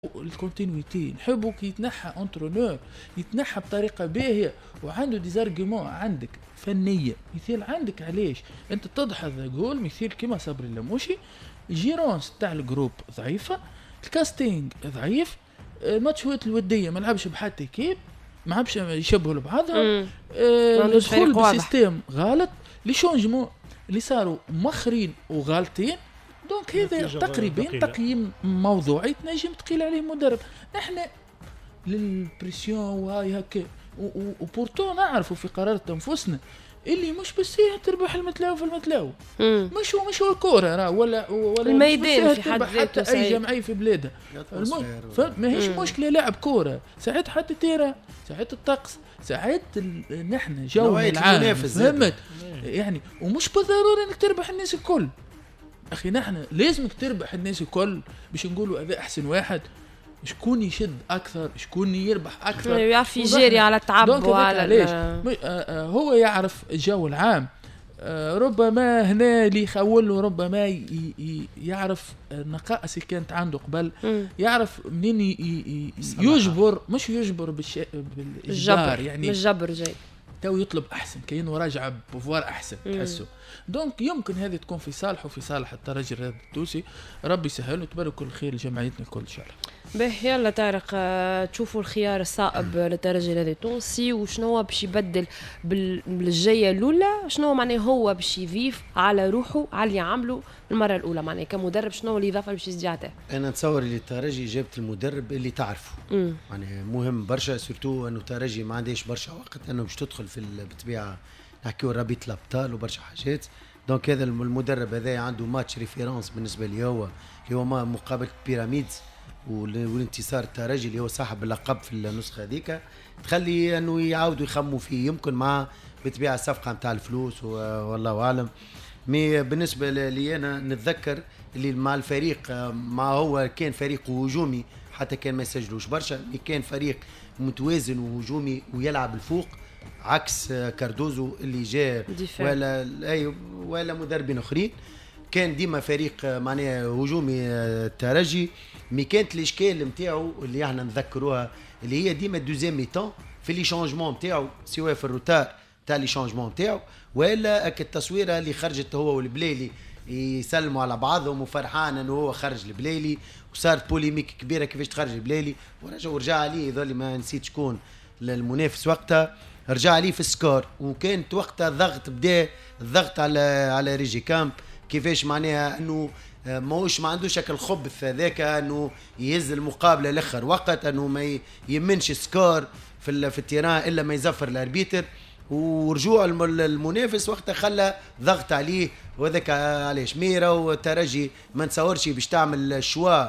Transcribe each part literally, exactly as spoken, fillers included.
الكونتينيتي، نحبوا كي يتنحى انترونور يتنحى بطريقه باهيه وعنده ديزارجيمون عندك فنيه. مثال عندك علاش انت تضحى جول مثال كيما صبري اللموشي، جيرونس تاع الجروب ضعيفه، الكاستينج ضعيف، الماتشات الوديه ما لعبش بحتى كيب، ما عبش يشبهوا لبعضهم، الدخول بالسيستم غلط، لي شونجمون اللي صاروا مخرين وغالطين. دونك هذا تقريبا تقييم موضوعي تنجم تقيل عليه مدرب. نحن للبريسيون وهاي هكا وبورتو نعرفوا في قرارة انفسنا اللي مش بس هي تربح المتلاو في المتلاو، مش هو مش هو الكوره راه ولا ولا الميدان في حد ذاته حتى اي جمعيه في بلادها. ما هيش مشكله لاعب كوره، ساعات حتى تيرا، ساعات الطقس، ساعات نحن جو العام فهمت يعني. ومش بالضروره انك تربح الناس الكل اخي، نحن لازمك تربح الناس الكل باش نقولوا هذا احسن واحد، شكون يشد اكثر، شكون يربح اكثر، يعرف يجري على التعب وعلى هو يعرف الجو العام. ربما هنا اللي يخول ربما يعرف النقائص اللي كانت عنده قبل، يعرف منين يجبر، مش يجبر بالجبر يعني مش جبر جاي تو يطلب احسن كأنه راجع بوفوار احسن تحسه. دونك يمكن هذه تكون في صالحه وفي صالح الترجي الرياضي التونسي. ربي يسهل وتبارك كل خير لجمعيتنا الكل ان شاء الله. به يلا طارق، تشوفوا الخيار الصائب للترجي الرياضي التونسي وشنو هو باش يبدل بالجايه الاولى، شنو معناه هو باش يضيف على روحه على اللي عمله المره الاولى، معناه كمدرب شنو اللي اضافه باش يزيد عطاه؟ انا نتصور اللي الترجي جابت المدرب اللي تعرفه، يعني مهم برشا، سورتو انه الترجي ما عندهش برشا وقت انه باش تدخل في بالطبيعه نحكيو ربيط الابطال وبرشا حاجات. دونك هذا المدرب هذا عنده ماتش ريفيرانس بالنسبه لي، هو اللي هو مقابله بيراميدز والانتصار الترجي اللي هو صاحب اللقب في النسخه هذيك، تخلي انه يعاودوا يخموا فيه. يمكن مع بطبيعه الصفقه نتاع الفلوس والله اعلم. مي بالنسبه لي انا نتذكر اللي مع الفريق، مع هو كان فريق هجومي حتى كان ما يسجلوش برشا، كان فريق متوازن وهجومي ويلعب الفوق، عكس كاردوزو اللي جاء ولا اي ولا مدربين اخرين. كان ديما فريق معناها هجومي الترجي، مي كانت الاشكال نتاعو اللي احنا نذكروها اللي هي ديما دوزيام ميتون في لي شانجمون نتاعو، سواء في الروتار تاع لي شانجمون نتاعو ولا التصويره اللي خرجت هو والبليلي يسلموا على بعضهم وفرحان انه هو خرج البليلي، وصارت بوليميك كبيره كيفاش تخرج البليلي ورجع ورجع عليه يظل ما نسيت شكون المنافس وقتها، رجع عليه في السكور. وكانت وقتها ضغط، بدا الضغط على على ريجي كامب كيفاش معناها انه ماهوش ما عندوش هكا الخبث هذاك انه يهز المقابله لاخر وقت، انه ما يمنش سكور في في التيران الا ما يزفر الاربيتر. ورجوع المنافس وقتها خلى ضغط عليه، وذاك علاش ميرا والترجي ما نتصورش باش تعمل شوا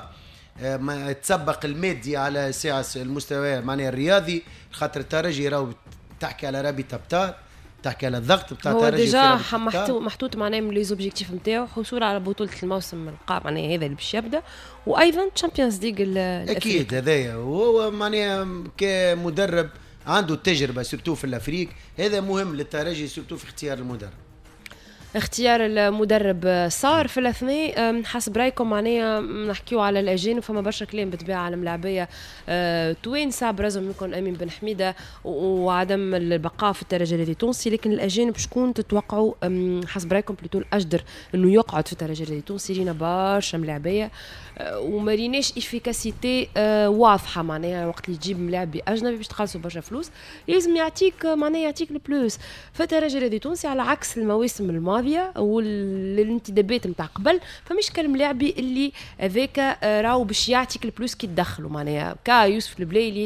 ما تسبق المادي على سعة المستوى معناها الرياضي، خاطر الترجي راهو تحكي على رابطه ابطال، تحكي على الضغط بتاع الترجي. هو ديجا محطوط محطوط معناه من لي زوبجيكتيف نتاعو حصول على بطوله الموسم القادم معناه هذا اللي باش يبدا، وايضا تشامبيونز ليغ اكيد هذايا. وهو معناه كمدرب عنده التجربه سورتو في الافريق، هذا مهم للترجي سورتو في اختيار المدرب. اختيار المدرب صار في الاثناء حسب رايكم معناها نحكيو على الاجانب، فما برشا كلام بالطبيعه على الملاعبيه أه توانسه برزم منكم امين بن حميده وعدم البقاء في الترجي الرياضي التونسي، لكن الاجانب شكون تتوقعوا حسب رايكم بلوتو الاجدر انه يقعد في الترجي الرياضي التونسي؟ لينا برشا ملاعبيه أه وما ريناش افيكاسيتي أه واضحه، معناها وقت اللي تجيب ملاعبي اجنبي باش تخلصوا برشا فلوس لازم يعطيك معناها يعطيك البلوس. فالترجي الرياضي التونسي على عكس المواسم الماضيه والانتدابات نتاع قبل فمش كالملاعبي اللي هذاك راهو باش يعطيك البلوس كي تدخلوا، معناها كا يوسف البليلي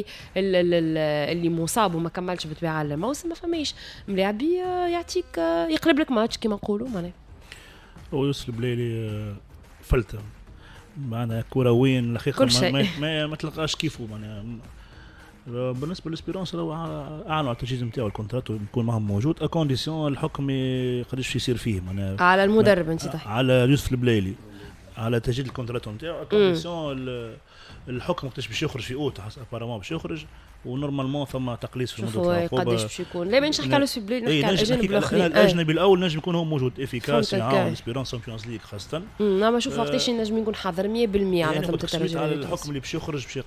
اللي مصاب وما كملش بالطبيعه الموسم، ما فماش ملاعبي يعطيك يقلب لك ماتش كما نقولوا. معناها هو يوسف البليلي فلته معناها كرويا الحقيقه ما, ما, ما, ما تلقاش كيفه. معناها بالنسبه للاسبيرونس راهو اعلنوا على التجهيز نتاعو الكونترات يكون معهم موجود اكونديسيون الحكم قداش يصير فيه معناها على المدرب انت تحكي على يوسف البليلي على تجديد الكونترات نتاعو كونديسيون الحكم وقتاش باش يخرج في اوت ابارامون باش يخرج ونورمالمون ثم تقليص في المده العقوبه قداش باش يكون لا ما نحكي على السبلي نحكي على الاجانب الاخرين الاجنبي الاول نجم يكون هو موجود افيكاس يعاون اسبيرونس شامبيونز ليغ خاصه نعم شوف وقتاش نجم يكون حاضر مية بالمية على ضمن الترجي على الحكم اللي باش يخرج باش